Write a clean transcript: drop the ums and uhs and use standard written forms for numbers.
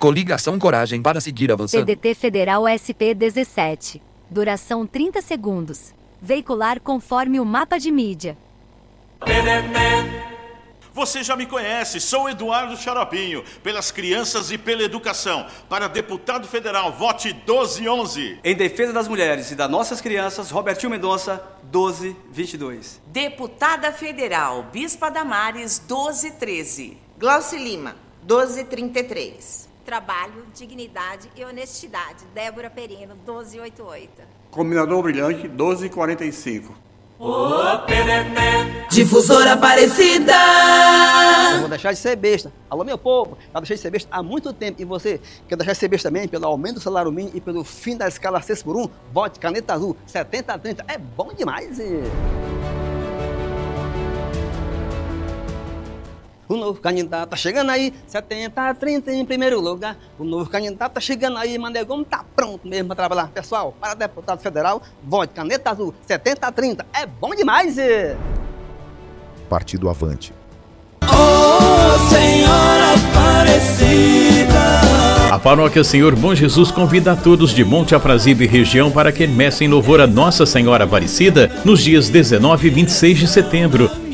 Coligação Coragem para seguir avançando. PDT Federal SP-17. Duração 30 segundos. Veicular conforme o mapa de mídia. Você já me conhece, sou Eduardo Xaropinho, pelas crianças e pela educação. Para deputado federal, vote 1211. Em defesa das mulheres e das nossas crianças, Robertinho Mendonça, 1222. Deputada federal, Bispa Damares, 1213. Glauci Lima, 1233. Trabalho, dignidade e honestidade, Débora Perino, 1288. Combinador Brilhante, 1245. Difusora Aparecida. Eu vou deixar de ser besta. Alô, meu povo, já deixei de ser besta há muito tempo. E você quer deixar de ser besta também pelo aumento do salário mínimo e pelo fim da escala 6x1? Vote Caneta Azul 70-30. É bom demais. O novo candidato tá chegando aí, 70-30 em primeiro lugar. O novo candidato tá chegando aí, Mané Gomes tá pronto mesmo para trabalhar. Pessoal, para deputado federal, vote Caneta Azul 70-30. É bom demais. Partido Avante. Oh, Senhora Aparecida. A Paróquia Senhor Bom Jesus convida a todos de Monte Aprazível e região para quermesse em louvor a Nossa Senhora Aparecida nos dias 19 e 26 de setembro.